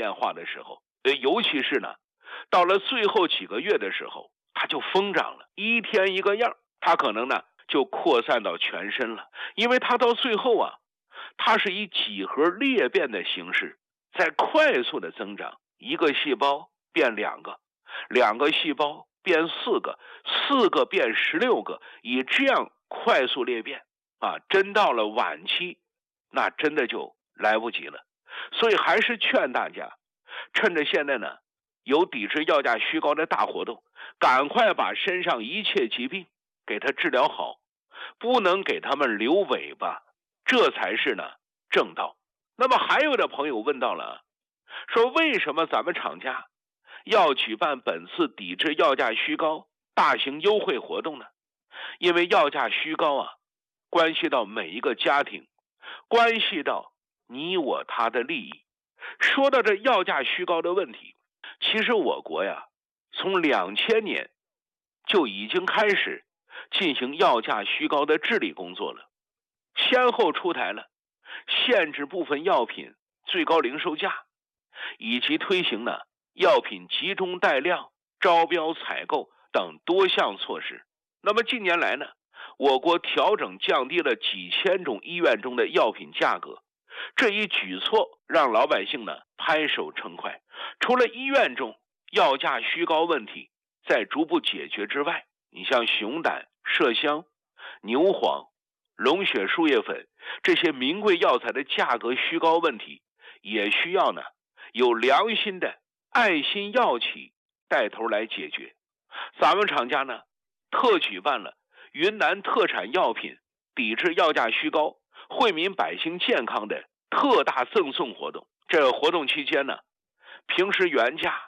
变化的时候，尤其是呢，到了最后几个月的时候，它就疯长了，一天一个样，它可能呢就扩散到全身了，因为它到最后啊，它是以几何裂变的形式在快速的增长，一个细胞变两个，两个细胞变四个，四个变16个，以这样快速裂变啊，真到了晚期，那真的就来不及了。所以还是劝大家，趁着现在呢有抵制药价虚高的大活动，赶快把身上一切疾病给它治疗好，不能给他们留尾巴，这才是呢正道。那么还有的朋友问到了，说为什么咱们厂家要举办本次抵制药价虚高大型优惠活动呢？因为药价虚高啊，关系到每一个家庭，关系到你我他的利益。说到这药价虚高的问题，其实我国呀，从2000年就已经开始进行药价虚高的治理工作了，先后出台了限制部分药品最高零售价，以及推行呢药品集中带量、招标采购等多项措施。那么近年来呢，我国调整降低了几千种医院中的药品价格，这一举措让老百姓呢拍手称快。除了医院中药价虚高问题在逐步解决之外，你像熊胆、麝香、牛黄、龙血树叶粉这些名贵药材的价格虚高问题，也需要呢有良心的爱心药企带头来解决。咱们厂家呢特举办了云南特产药品抵制药价虚高、惠民百姓健康的特大赠送活动。这个活动期间呢，平时原价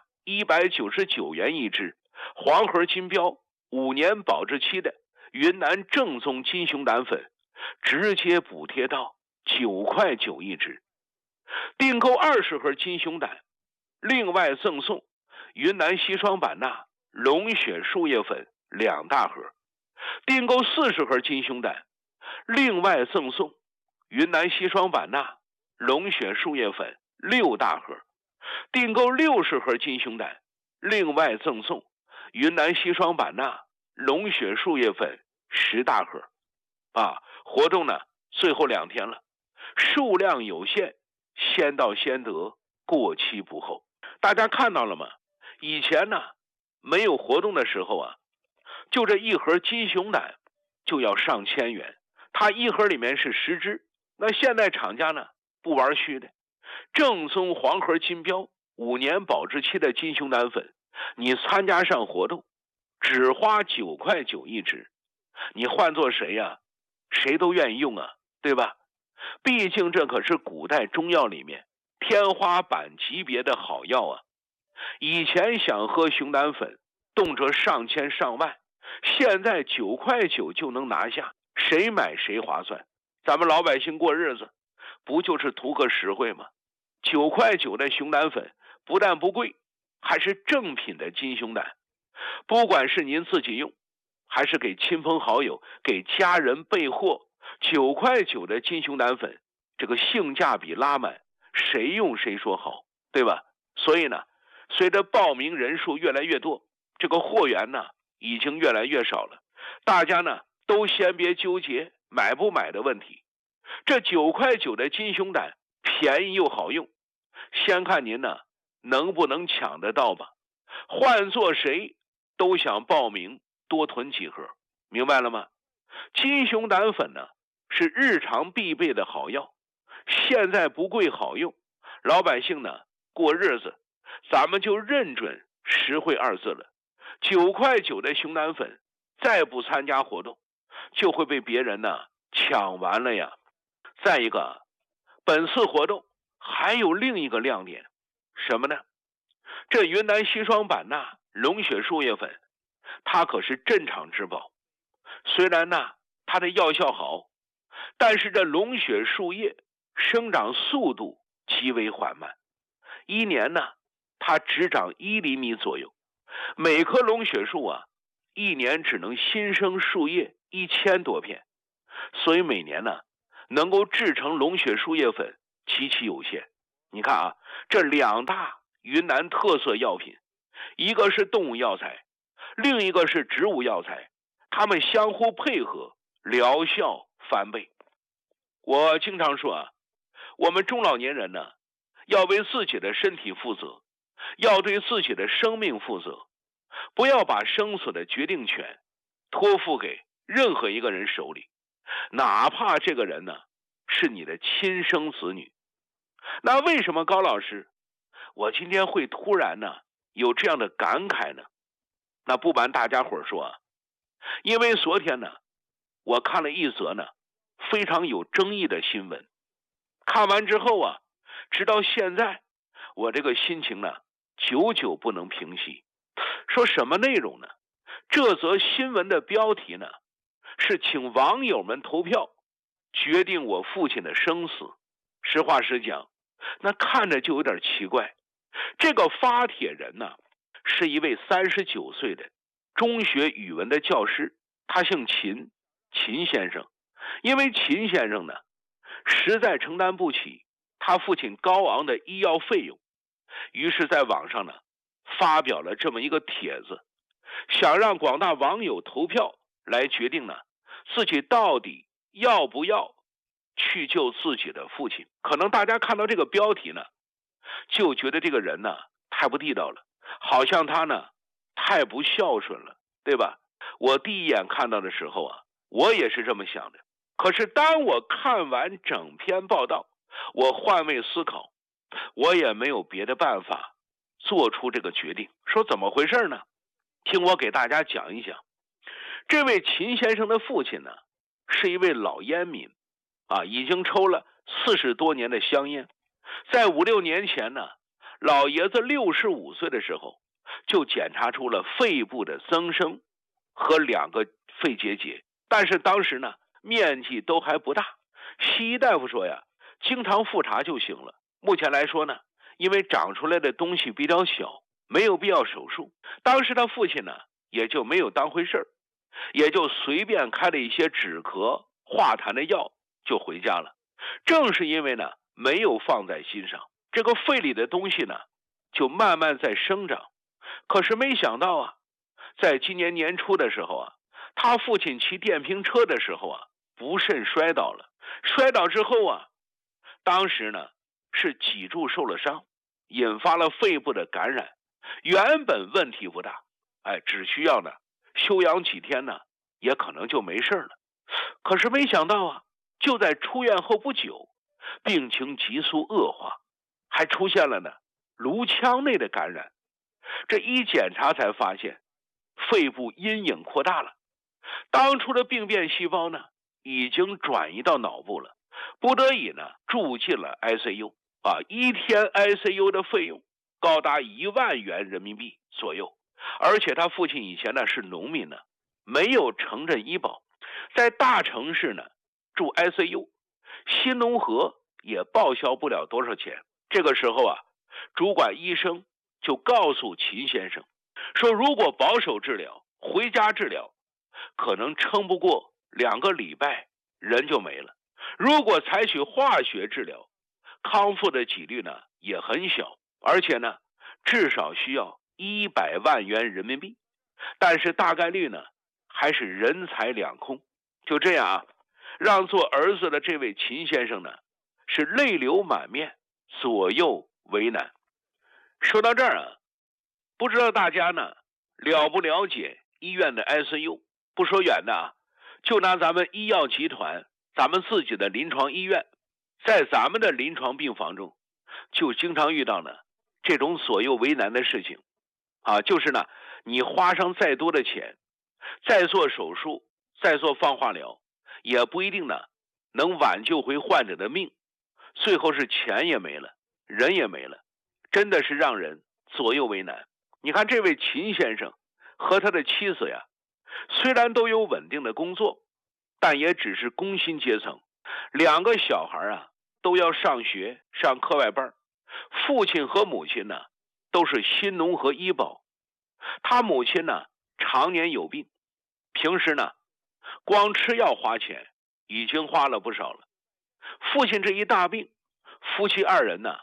199元一支，黄盒金标5年保质期的云南正宗金熊胆粉，直接补贴到9块9一支。订购20盒金熊胆，另外赠送云南硒霜版纳、龙血树叶粉2大盒；订购40盒金熊胆，另外赠送云南硒霜版纳、龙血树叶粉6大盒；订购60盒金熊胆，另外赠送云南硒霜版纳、龙血树叶粉10大盒。活动呢最后2天了，数量有限，先到先得，过期不候。大家看到了吗？以前呢没有活动的时候啊，就这一盒金熊胆就要上千元，它一盒里面是10支。那现在厂家呢不玩虚的，正宗黄盒金标5年保质期的金熊胆粉，你参加上活动只花9块9一支，你换做谁呀，谁都愿意用啊，对吧？毕竟这可是古代中药里面天花板级别的好药啊。以前想喝熊胆粉动辄上千上万，现在9块9就能拿下，谁买谁划算。咱们老百姓过日子不就是图个实惠吗？9块9的熊胆粉不但不贵，还是正品的金熊胆。不管是您自己用，还是给亲朋好友、给家人备货，9块9的金熊胆粉，这个性价比拉满，谁用谁说好，对吧？所以呢，随着报名人数越来越多，这个货源呢已经越来越少了。大家呢都先别纠结买不买的问题，这9块9的金熊胆便宜又好用，先看您呢能不能抢得到吧。换做谁都想报名多囤几盒，明白了吗？金熊胆粉呢是日常必备的好药，现在不贵好用，老百姓呢过日子咱们就认准实惠2字了。9块9的熊胆粉再不参加活动，就会被别人呢抢完了呀。再一个，本次活动还有另一个亮点，什么呢？这云南硒霜版纳、龙血树叶粉，它可是镇场之宝。虽然呢它的药效好，但是这龙血树叶生长速度极为缓慢，一年呢它只长1厘米左右。每棵龙血树啊，一年只能新生树叶1000多片，所以每年呢能够制成龙血树叶粉极其有限。 你看啊，这2大云南特色药品，一个是动物药材，另一个是植物药材，它们相互配合，疗效翻倍。我经常说啊，我们中老年人呢，要为自己的身体负责，要对自己的生命负责，不要把生死的决定权托付给任何一个人手里，哪怕这个人呢是你的亲生子女。那为什么高老师我今天会突然呢有这样的感慨呢？那不瞒大家伙说啊，因为昨天呢我看了一则呢非常有争议的新闻，看完之后啊，直到现在我这个心情呢久久不能平息。说什么内容呢？这则新闻的标题呢是请网友们投票决定我父亲的生死。实话实讲，那看着就有点奇怪。这个发帖人呢是一位39岁的中学语文的教师，他姓秦，秦先生。因为秦先生呢实在承担不起他父亲高昂的医药费用，于是在网上呢发表了这么一个帖子，想让广大网友投票来决定呢自己到底要不要去救自己的父亲。可能大家看到这个标题呢就觉得这个人呢太不地道了，好像他呢太不孝顺了，对吧？我第一眼看到的时候啊，我也是这么想的。可是当我看完整篇报道，我换位思考，我也没有别的办法做出这个决定。说怎么回事呢？听我给大家讲一讲。这位秦先生的父亲呢是一位老烟民啊，已经抽了40多年的香烟。在5、6年前呢，老爷子65岁的时候就检查出了肺部的增生和2个肺结节，但是当时呢面积都还不大，西医大夫说呀经常复查就行了。目前来说呢，因为长出来的东西比较小，没有必要手术。当时他父亲呢也就没有当回事，也就随便开了一些止咳化痰的药就回家了。正是因为呢没有放在心上，这个肺里的东西呢就慢慢在生长。可是没想到啊，在今年年初的时候啊，他父亲骑电瓶车的时候啊不慎摔倒了。摔倒之后啊，当时呢是脊柱受了伤，引发了肺部的感染。原本问题不大，只需要呢休养几天呢也可能就没事了。可是没想到啊，就在出院后不久，病情急速恶化，还出现了呢颅腔内的感染。这一检查才发现肺部阴影扩大了，当初的病变细胞呢已经转移到脑部了，不得已呢住进了 ICU 啊，一天 ICU 的费用高达1万元人民币左右。而且他父亲以前呢是农民呢，没有城镇医保，在大城市呢住 ICU， 新农合也报销不了多少钱。这个时候啊，主管医生就告诉秦先生说，如果保守治疗，回家治疗，可能撑不过2个礼拜人就没了。如果采取化学治疗，康复的几率呢也很小，而且呢至少需要100万元人民币，但是大概率呢还是人财两空。就这样啊，让做儿子的这位秦先生呢是泪流满面，左右为难。说到这儿啊，不知道大家呢了不了解医院的 ICU。 不说远的啊，就拿咱们医药集团咱们自己的临床医院，在咱们的临床病房中就经常遇到呢这种左右为难的事情啊。就是呢你花上再多的钱，再做手术，再做放化疗，也不一定呢能挽救回患者的命，最后是钱也没了，人也没了，真的是让人左右为难。你看这位秦先生和他的妻子呀，虽然都有稳定的工作，但也只是工薪阶层，2个小孩啊都要上学上课外班，父亲和母亲呢都是新农合医保。他母亲呢常年有病，平时呢光吃药花钱已经花了不少了。父亲这一大病，夫妻2人呢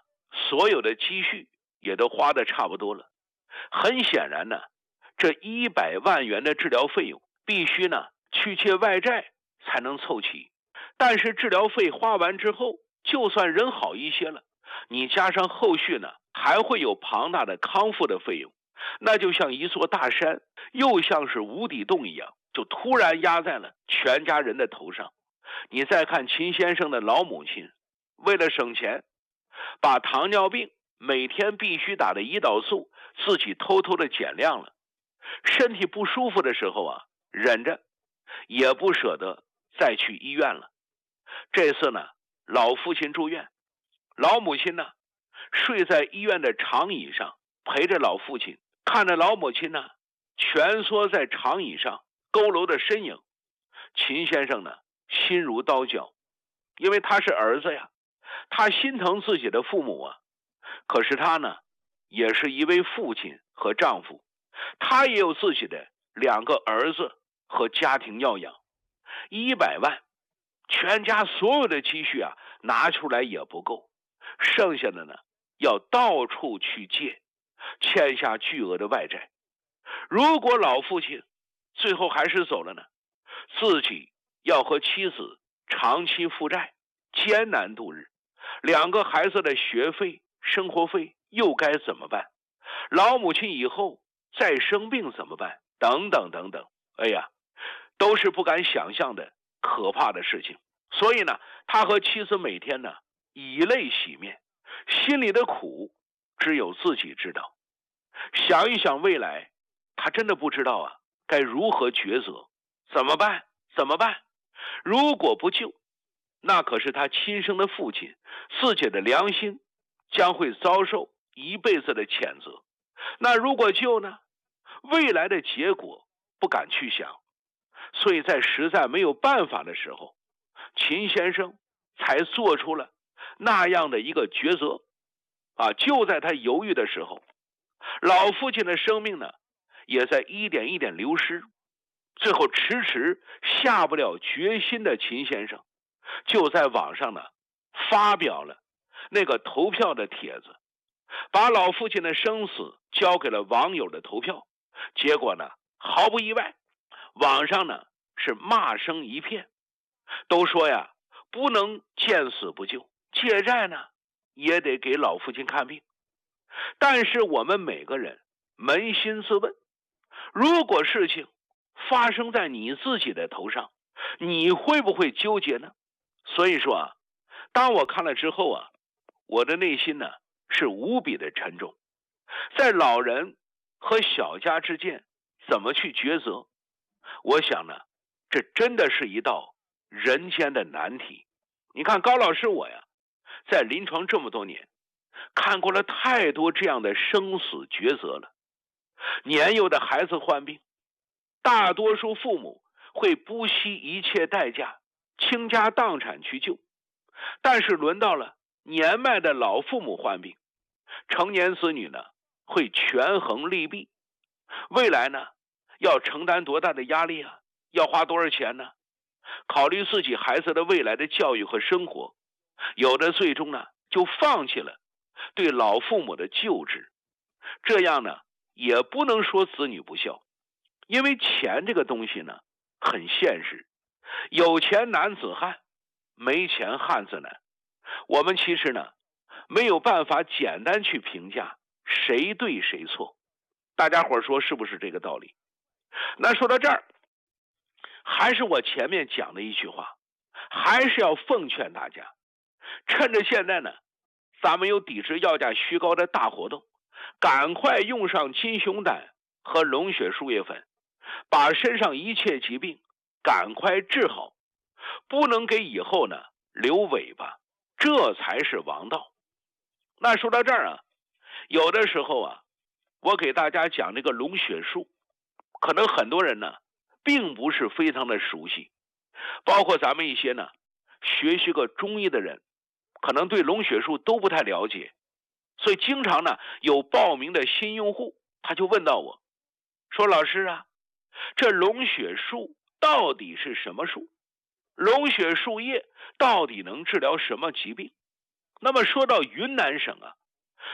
所有的积蓄也都花得差不多了。很显然呢，这100万元的治疗费用必须呢去借外债才能凑齐。但是治疗费花完之后，就算人好一些了，你加上后续呢还会有庞大的康复的费用，那就像一座大山，又像是无底洞一样，就突然压在了全家人的头上。你再看秦先生的老母亲，为了省钱，把糖尿病每天必须打的胰岛素自己偷偷的减量了。身体不舒服的时候啊，忍着，也不舍得再去医院了。这次呢，老父亲住院，老母亲呢睡在医院的长椅上，陪着老父亲，看着老母亲呢蜷缩在长椅上佝偻的身影。秦先生呢心如刀绞，因为他是儿子呀，他心疼自己的父母啊。可是他呢也是一位父亲和丈夫，他也有自己的2个儿子和家庭要养。100万，全家所有的积蓄啊拿出来也不够，剩下的呢要到处去借，欠下巨额的外债。如果老父亲最后还是走了呢，自己要和妻子长期负债，艰难度日，2个孩子的学费、生活费又该怎么办？老母亲以后再生病怎么办？等等等等，哎呀，都是不敢想象的可怕的事情。所以呢，他和妻子每天呢以泪洗面，心里的苦只有自己知道。想一想未来，他真的不知道啊该如何抉择。怎么办？怎么办？如果不救，那可是他亲生的父亲，自己的良心将会遭受一辈子的谴责。那如果救呢？未来的结果不敢去想。所以在实在没有办法的时候，秦先生才做出了那样的一个抉择啊！就在他犹豫的时候，老父亲的生命呢也在一点一点流失。最后迟迟下不了决心的秦先生，就在网上呢发表了那个投票的帖子，把老父亲的生死交给了网友的投票。结果呢，毫不意外，网上呢是骂声一片，都说呀，不能见死不救，借债呢也得给老父亲看病。但是我们每个人扪心自问，如果事情发生在你自己的头上，你会不会纠结呢？所以说啊，当我看了之后啊，我的内心呢是无比的沉重。在老人和小家之间怎么去抉择，我想呢，这真的是一道人间的难题。你看高老师我呀，在临床这么多年，看过了太多这样的生死抉择了。年幼的孩子患病，大多数父母会不惜一切代价，倾家荡产去救。但是轮到了年迈的老父母患病，成年子女呢会权衡利弊，未来呢要承担多大的压力啊，要花多少钱呢？考虑自己孩子的未来的教育和生活，有的最终呢就放弃了对老父母的救治。这样呢也不能说子女不孝，因为钱这个东西呢很现实，有钱男子汉，没钱汉子难。我们其实呢没有办法简单去评价谁对谁错，大家伙说是不是这个道理？那说到这儿，还是我前面讲的一句话，还是要奉劝大家，趁着现在呢咱们有抵制药价虚高的大活动，赶快用上金熊胆和龙血树叶粉，把身上一切疾病赶快治好，不能给以后呢留尾巴，这才是王道。那说到这儿啊，有的时候啊，我给大家讲这个龙血树，可能很多人呢并不是非常的熟悉，包括咱们一些呢学习过中医的人，可能对龙血树都不太了解。所以经常呢有报名的新用户，他就问到我说，老师啊，这龙血树到底是什么树？龙血树叶到底能治疗什么疾病？那么说到云南省啊，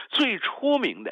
最出名的